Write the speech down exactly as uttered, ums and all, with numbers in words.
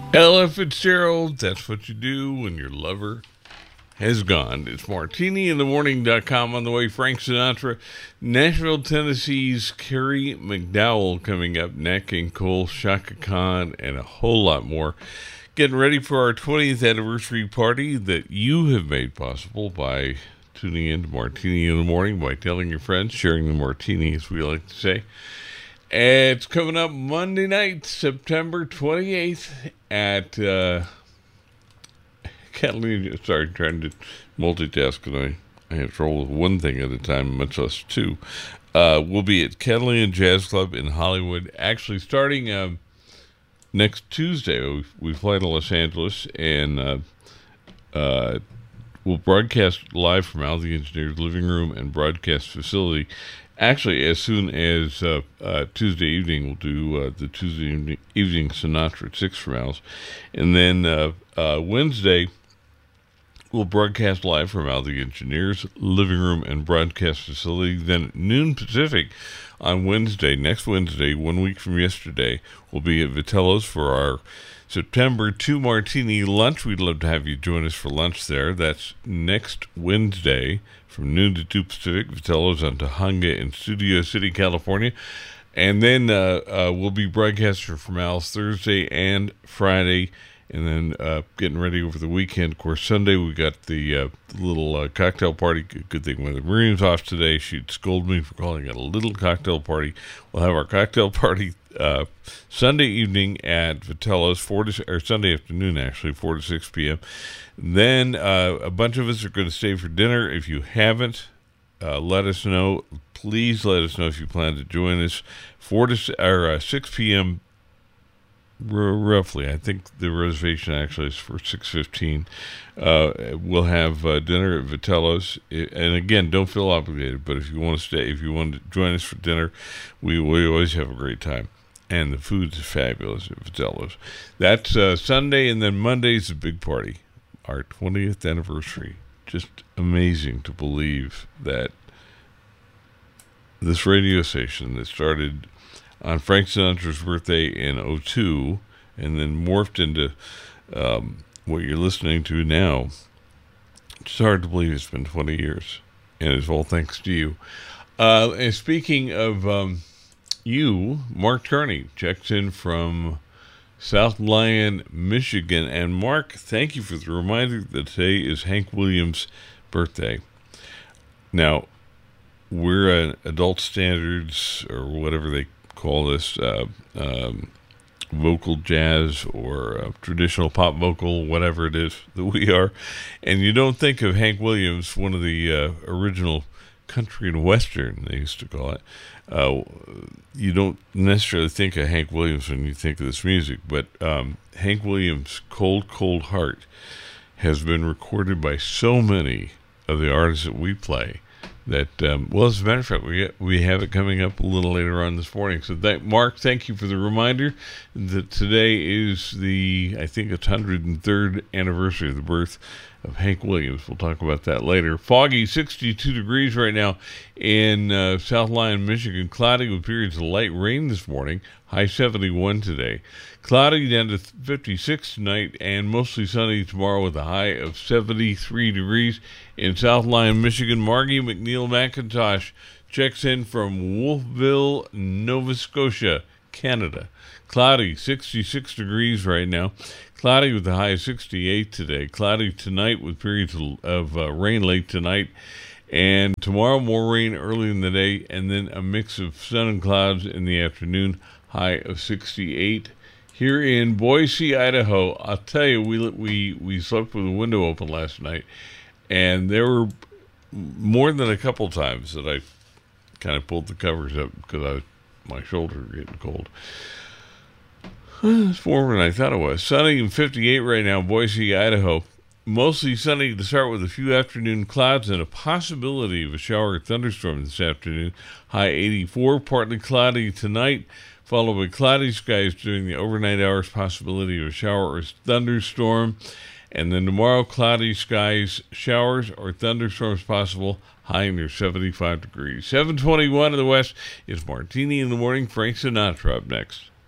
Ella Fitzgerald, that's what you do when your lover has gone. It's martini in the morning dot com on the way. Frank Sinatra, Nashville, Tennessee's Carrie McDowell coming up, Nat King Cole, Shaka Khan, and a whole lot more. Getting ready for our twentieth anniversary party that you have made possible by tuning in to Martini in the Morning, by telling your friends, sharing the martini, as we like to say. It's coming up Monday night, September twenty-eighth at uh, Catalina. Sorry, trying to multitask, and I, I have trouble with one thing at a time, much less two. Uh, we'll be at Catalina Jazz Club in Hollywood, actually starting uh, next Tuesday. We, we fly to Los Angeles, and uh, uh, we'll broadcast live from Al the Engineer's living room and broadcast facility. Actually, as soon as uh, uh, Tuesday evening, we'll do uh, the Tuesday evening, evening Sinatra at six from Al's. And then uh, uh, Wednesday, we'll broadcast live from Al the Engineer's living room and broadcast facility. Then at noon Pacific on Wednesday, next Wednesday, one week from yesterday, we'll be at Vitello's for our September two Martini lunch. We'd love to have you join us for lunch there. That's next Wednesday from noon to two Pacific. Vitello's on Tahunga in Studio City, California. And then uh, uh, we'll be broadcasting from Al's Thursday and Friday, and then uh, getting ready over the weekend. Of course, Sunday we got the uh, little uh, cocktail party. Good, good thing when Miriam's off today, she'd scold me for calling it a little cocktail party. We'll have our cocktail party uh, Sunday evening at Vitello's, four to or Sunday afternoon actually, four to six p.m. Then uh, a bunch of us are going to stay for dinner. If you haven't, uh, let us know. Please let us know if you plan to join us. Four to or uh, six p.m. R- roughly. I think the reservation actually is for six fifteen. Uh, we'll have uh, dinner at Vitello's, and again, don't feel obligated. But if you want to stay, if you want to join us for dinner, we we always have a great time, and the food is fabulous at Vitello's. That's uh, Sunday, and then Monday's a big party, our twentieth anniversary. Just amazing to believe that this radio station that started on Frank Sinatra's birthday in oh two, and then morphed into um, what you're listening to now. It's hard to believe it's been twenty years, and it's all thanks to you. Uh, and speaking of um, you, Mark Turney checks in from South Lyon, Michigan. And Mark, thank you for the reminder that today is Hank Williams' birthday. Now, we're at Adult Standards, or whatever they call this, uh, um, vocal jazz or uh, traditional pop vocal, whatever it is that we are. And you don't think of Hank Williams, one of the uh, original country and western, they used to call it. Uh, you don't necessarily think of Hank Williams when you think of this music, but um, Hank Williams' Cold, Cold Heart has been recorded by so many of the artists that we play that, um, well, as a matter of fact, we we have it coming up a little later on this morning. So, that, Mark, thank you for the reminder that today is the, I think it's one hundred third anniversary of the birth of Hank Williams. We'll talk about that later. Foggy, sixty-two degrees right now in uh, South Lyon, Michigan. Cloudy with periods of light rain this morning. High seventy-one today. Cloudy down to fifty-six tonight, and mostly sunny tomorrow with a high of seventy-three degrees in South Lyon, Michigan. Margie McNeil McIntosh checks in from Wolfville, Nova Scotia, Canada. Cloudy, sixty-six degrees right now. Cloudy with a high of sixty-eight today. Cloudy tonight with periods of uh, rain late tonight. And tomorrow, more rain early in the day, and then a mix of sun and clouds in the afternoon, high of sixty-eight. Here in Boise, Idaho, I'll tell you, we we we slept with the window open last night, and there were more than a couple times that I kind of pulled the covers up because I was, my shoulders were getting cold. It's warmer than I thought it was. Sunny and fifty-eight right now, Boise, Idaho. Mostly sunny to start with a few afternoon clouds and a possibility of a shower or thunderstorm this afternoon. High eighty-four, partly cloudy tonight, followed by cloudy skies during the overnight hours, possibility of a shower or thunderstorm. And then tomorrow, cloudy skies, showers or thunderstorms possible, high near seventy-five degrees. seven twenty-one in the west is Martini in the Morning. Frank Sinatra up next.